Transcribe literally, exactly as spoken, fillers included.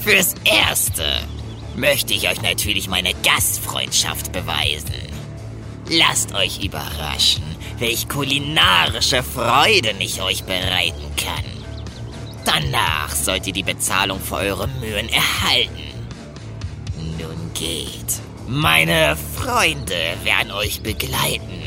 Fürs Erste möchte ich euch natürlich meine Gastfreundschaft beweisen. Lasst euch überraschen, welch kulinarische Freuden ich euch bereiten kann. Danach sollt ihr die Bezahlung für eure Mühen erhalten. Nun geht. Meine Freunde werden euch begleiten.